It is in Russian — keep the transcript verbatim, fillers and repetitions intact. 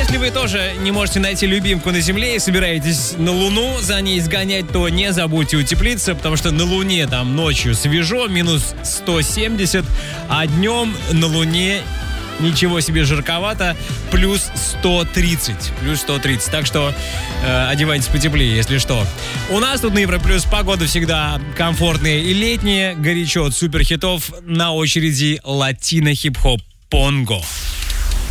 если вы тоже не можете найти любимку на Земле и собираетесь на Луну за ней сгонять, то не забудьте утеплиться, потому что на Луне там ночью свежо, минус сто семьдесят, а днем на Луне ничего себе жарковато, плюс сто тридцать. Плюс сто тридцать. Так что э, одевайтесь потеплее, если что. У нас тут на Европлюс погода всегда комфортная и летняя. Горячо от суперхитов. На очереди латино-хип-хоп Понго.